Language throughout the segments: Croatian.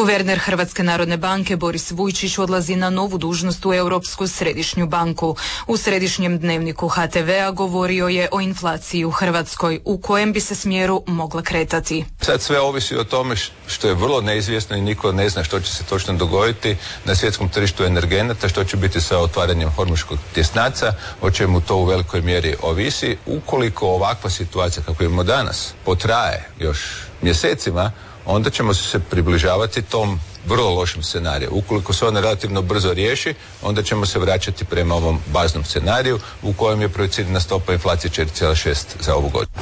Guverner Hrvatske narodne banke Boris Vujčić odlazi na novu dužnost u Europsku središnju banku. U središnjem dnevniku HTV-a govorio je o inflaciji u Hrvatskoj, u kojem bi se smjeru mogla kretati. Sad sve ovisi o tome što je vrlo neizvjesno i niko ne zna što će se točno dogoditi na svjetskom tržištu energenata, što će biti sa otvaranjem Hormuškog tjesnaca, o čemu to u velikoj mjeri ovisi. Ukoliko ovakva situacija kako imamo danas potraje još mjesecima, onda ćemo se približavati tom vrlo lošem scenariju. Ukoliko se ona relativno brzo riješi, onda ćemo se vraćati prema ovom baznom scenariju u kojem je projicirana stopa inflacije 4,6 za ovu godinu.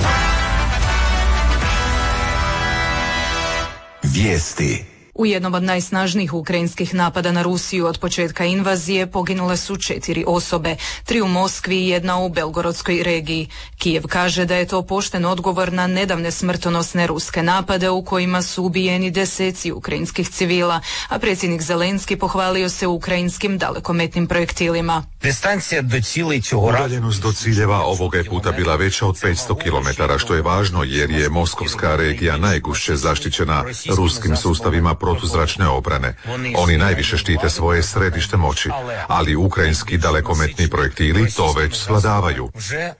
Vijesti. U jednom od najsnažnijih ukrajinskih napada na Rusiju od početka invazije poginule su 4 osobe, 3 u Moskvi i 1 u Belgorodskoj regiji. Kijev kaže da je to pošten odgovor na nedavne smrtonosne ruske napade u kojima su ubijeni deseci ukrajinskih civila, a predsjednik Zelenski pohvalio se ukrajinskim dalekometnim projektilima. Udaljenost do ciljeva ovoga je puta bila veća od 500 km, što je važno jer je Moskovska regija najgušće zaštićena ruskim sustavima protuzračne obrane. Oni najviše štite svoje središte moći, ali ukrajinski dalekometni projektili to već svladavaju.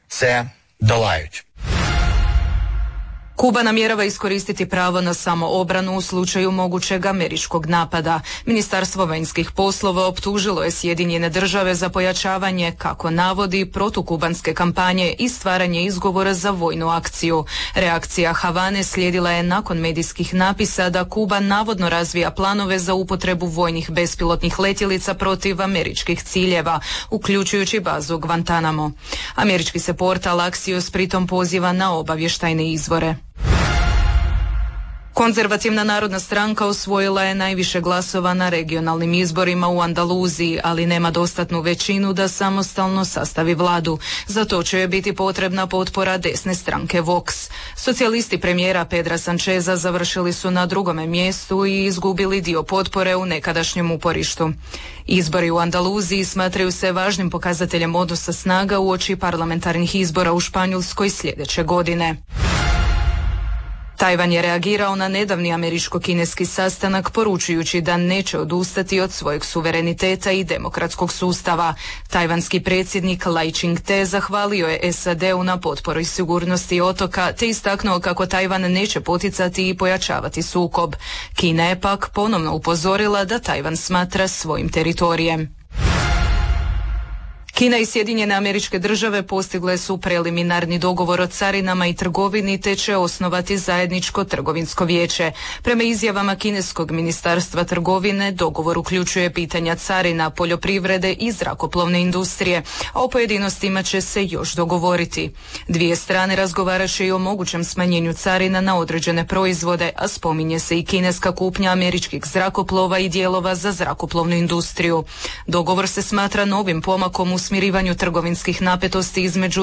Kuba namjerava iskoristiti pravo na samoobranu u slučaju mogućeg američkog napada. Ministarstvo vanjskih poslova optužilo je Sjedinjene Države za pojačavanje, kako navodi, protukubanske kampanje i stvaranje izgovora za vojnu akciju. Reakcija Havane slijedila je nakon medijskih napisa da Kuba navodno razvija planove za upotrebu vojnih bespilotnih letjelica protiv američkih ciljeva, uključujući bazu Guantanamo. Američki se portal Axios pritom poziva na obavještajne izvore. Konzervativna narodna stranka osvojila je najviše glasova na regionalnim izborima u Andaluziji, ali nema dostatnu većinu da samostalno sastavi vladu. Za to će joj biti potrebna potpora desne stranke Vox. Socijalisti premijera Pedra Sancheza završili su na 2. mjestu i izgubili dio potpore u nekadašnjem uporištu. Izbori u Andaluziji smatraju se važnim pokazateljem odnosa snaga uoči parlamentarnih izbora u Španjolskoj sljedeće godine. Tajvan je reagirao na nedavni američko-kineski sastanak poručujući da neće odustati od svojeg suvereniteta i demokratskog sustava. Tajvanski predsjednik Lai Ching-te zahvalio je SAD-u na potporu i sigurnosti otoka te istaknuo kako Tajvan neće poticati i pojačavati sukob. Kina je pak ponovno upozorila da Tajvan smatra svojim teritorijem. Kina i Sjedinjene Američke Države postigle su preliminarni dogovor o carinama i trgovini te će osnovati zajedničko trgovinsko vijeće. Prema izjavama kineskog ministarstva trgovine, dogovor uključuje pitanja carina, poljoprivrede i zrakoplovne industrije, a o pojedinostima će se još dogovoriti. Dvije strane razgovarat će i o mogućem smanjenju carina na određene proizvode, a spominje se i kineska kupnja američkih zrakoplova i dijelova za zrakoplovnu industriju. Dogovor se smatra novim pomakom u smirivanju trgovinskih napetosti između